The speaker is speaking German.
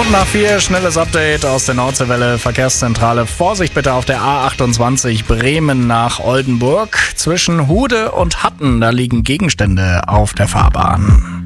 5:04, schnelles Update aus der Nordseewelle, Verkehrszentrale. Vorsicht bitte auf der A28 Bremen nach Oldenburg. Zwischen Hude und Hatten, da liegen Gegenstände auf der Fahrbahn.